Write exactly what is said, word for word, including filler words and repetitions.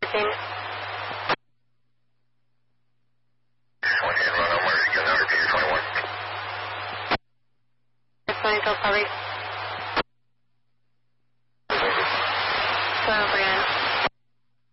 thirteen. twenty and run onward, get under Peter twenty-one. It's going until probably. So,